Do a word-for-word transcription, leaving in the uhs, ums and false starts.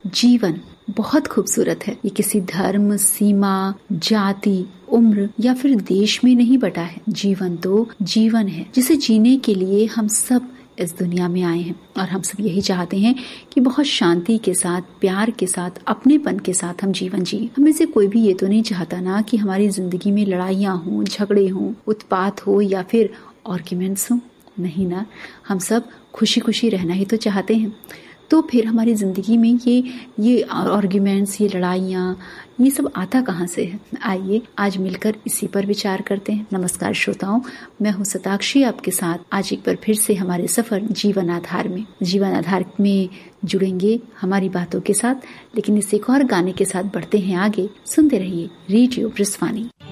जीवन बहुत खूबसूरत है। ये किसी धर्म, सीमा, जाति, उम्र या फिर देश में नहीं बटा है। जीवन तो जीवन है जिसे जीने के लिए हम सब इस दुनिया में आए हैं और हम सब यही चाहते हैं कि बहुत शांति के साथ, प्यार के साथ, अपनेपन के साथ हम जीवन जिए। हमें से कोई भी ये तो नहीं चाहता ना कि हमारी जिंदगी में लड़ाइयाँ हों, झगड़े हों, उत्पात हो या फिर आर्ग्यूमेंट्स हों। नहीं ना, हम सब खुशी खुशी रहना ही तो चाहते हैं। तो फिर हमारी जिंदगी में ये ये आर्ग्यूमेंट्स, ये लड़ाइयाँ, ये सब आता कहाँ से है? आइए आज मिलकर इसी पर विचार करते हैं। नमस्कार श्रोताओं, मैं हूँ शताक्षी आपके साथ आज एक बार फिर से हमारे सफर जीवन आधार में। जीवन आधार में जुड़ेंगे हमारी बातों के साथ, लेकिन इस एक और गाने के साथ बढ़ते हैं आगे। सुनते रहिए रेडियो ब्रिस्वानी।